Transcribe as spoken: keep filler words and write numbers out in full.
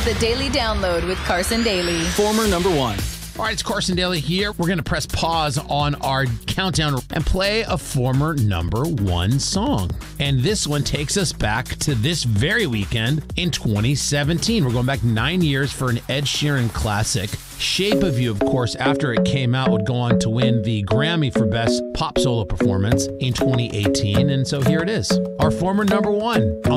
The Daily Download with Carson Daly. Former number one. All right, it's Carson Daly here. We're going to press pause on our countdown and play a former number one song. And this one takes us back to this very weekend in twenty seventeen. We're going back nine years for an Ed Sheeran classic. Shape of You, of course, after it came out, would go on to win the Grammy for Best Pop Solo Performance in twenty eighteen. And so here it is, our former number one.